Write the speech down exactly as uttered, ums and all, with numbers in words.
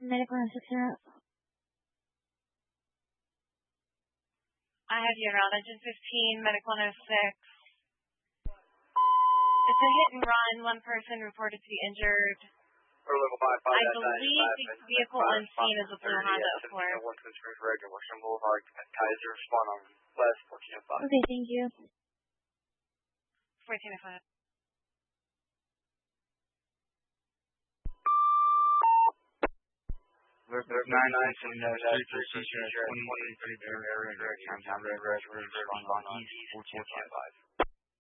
Medical assistant. I have you around engine fifteen, medical oh six. It's a hit and run. One person reported to be injured. I believe the vehicle unseen is a blue Honda Accord. Okay, thank you. fourteen oh five. There's nine nine from the street procedure at twenty-one thirty area, time time red red red on east fourteen oh five.